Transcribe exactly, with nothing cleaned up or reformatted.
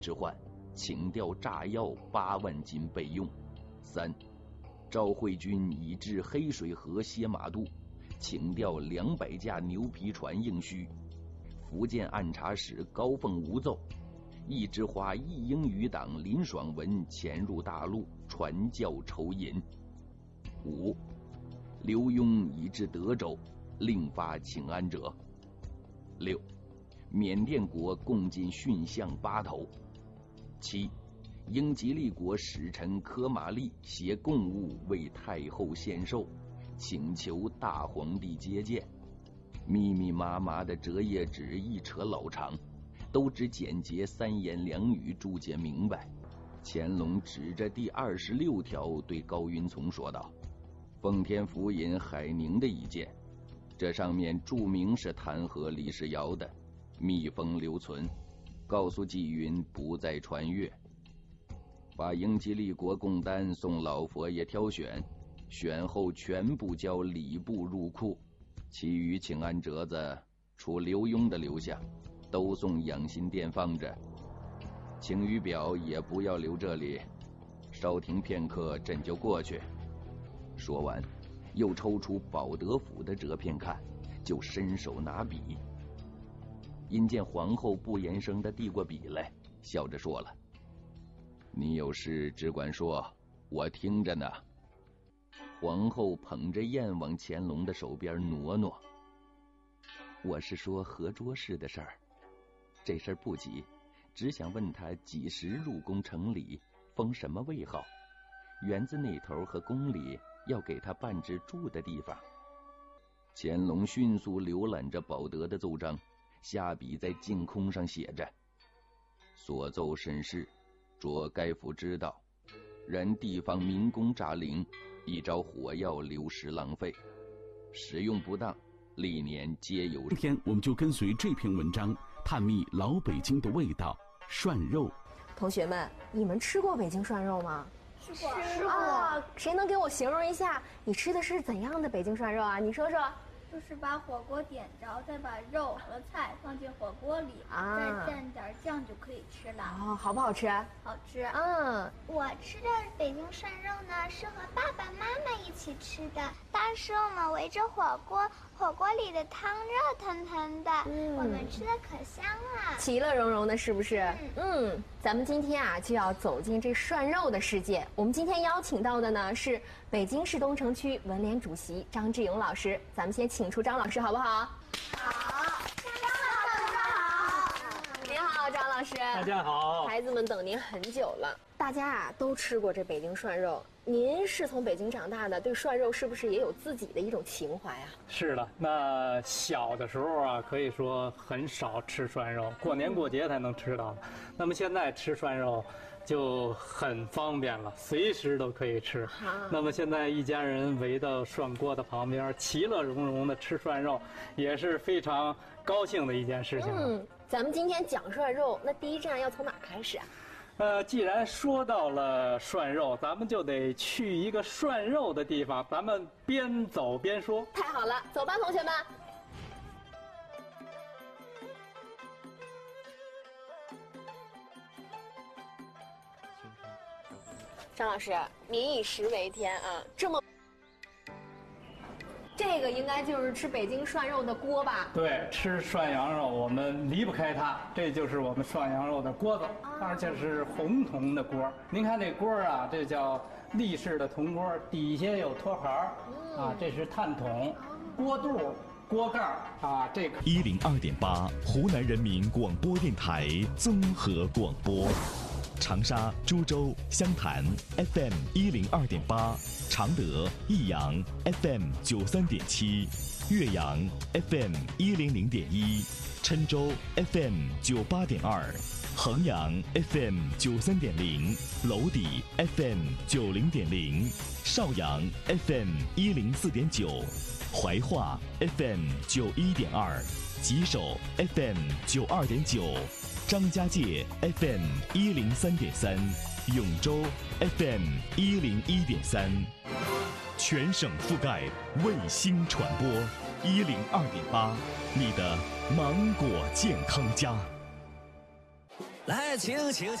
之患，请调炸药八万斤备用。三，赵慧军已至黑水河歇马渡，请调两百架牛皮船应需。福建按察使高凤无奏，一枝花一英余党林爽文潜入大陆，传教筹银。五，刘墉已至德州，另发请安者。六，缅甸国共进驯象八头。七，英吉利国使臣科马利携贡物为太后献寿，请求大皇帝接见。密密麻麻的折页纸一扯老长，都只简洁三言两语注解明白。乾隆指着第二十六条对高云从说道：“奉天府尹海宁的意见，这上面注明是弹劾李世尧的，密封留存，告诉纪云不再传阅。把英吉利国贡单送老佛爷挑选，选后全部交礼部入库，其余请安折子除刘墉的留下，都送养心殿放着。请语表也不要留这里，稍停片刻，朕就过去。”说完，又抽出保德府的折片看，就伸手拿笔。因见皇后不言声地递过笔来，笑着说了：“你有事只管说，我听着呢。”皇后捧着砚往乾隆的手边挪挪：“我是说合桌式的事儿，这事儿不急，只想问他几时入宫成礼，封什么位号，园子那头和宫里要给他办置住的地方。”乾隆迅速浏览着保德的奏章，下笔在镜空上写着：“所奏甚是，着该府知道，然地方民工诈陵，一招火药流失浪费，使用不当，历年皆有。” 今天我们就跟随这篇文章，探秘老北京的味道——涮肉。 同学们，你们吃过北京涮肉吗？ 吃过， 吃过。谁能给我形容一下，你吃的是怎样的北京涮肉啊？你说说。 就是把火锅点着，再把肉和菜放进火锅里，啊、再蘸点酱就可以吃了。 哦，好不好吃？ 好吃。 嗯， 我吃的北京涮肉呢，是和爸爸妈妈一起吃的。当时我们围着火锅，火锅里的汤热腾腾的，嗯、我们吃的可香了， 其乐融融的，是不是？嗯, 嗯，咱们今天啊就要走进这涮肉的世界。我们今天邀请到的呢是北京市东城区文联主席张志勇老师，咱们先请出张老师好不好？ 好，张老师好。 您好，张老师。 大家好。 孩子们等您很久了。大家啊都吃过这北京涮肉，您是从北京长大的，对涮肉是不是也有自己的一种情怀啊？ 是的，那小的时候啊，可以说很少吃涮肉，过年过节才能吃到。嗯、那么现在吃涮肉就很方便了，随时都可以吃。啊、那么现在一家人围到涮锅的旁边，其乐融融的吃涮肉，也是非常高兴的一件事情。 嗯，咱们今天讲涮肉，那第一站要从哪开始啊？ 呃，既然说到了涮肉，咱们就得去一个涮肉的地方，咱们边走边说。 太好了，走吧，同学们。张老师，民以食为天啊，这么。这个应该就是吃北京涮肉的锅吧？ 对，吃涮羊肉我们离不开它，这就是我们涮羊肉的锅子，啊、而且是红铜的锅。您看这锅啊，这叫立式的铜锅，底下有托盘，嗯、啊，这是炭桶，锅肚、锅盖啊，这个。 一零二点八，湖南人民广播电台综合广播。长沙、株洲、湘潭 F M 一零二点八，常德、益阳 F M 九三点七，岳阳 F M 一零零点一，郴州 F M 九八点二，衡阳 F M 九三点零，娄底 F M 九零点零，邵阳 F M 一零四点九，怀化 F M 九一点二，吉首 F M 九二点九。张家界 F M 一零三点三，永州 F M 一零一点三，全省覆盖卫星传播一零二点八，你的芒果健康家。 来，请请。